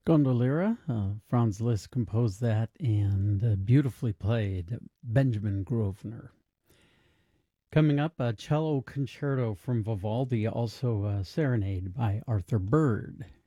Gondoliera, Franz Liszt composed that and beautifully played. Benjamin Grosvenor. Coming up, a cello concerto from Vivaldi, also a serenade by Arthur Bird.